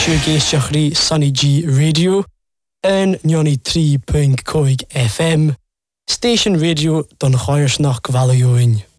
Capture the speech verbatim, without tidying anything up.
seo géisteach rí Sunny G Radio yn nioni tri pwynt coig F M, Station Radio don chairs nach gvalioin.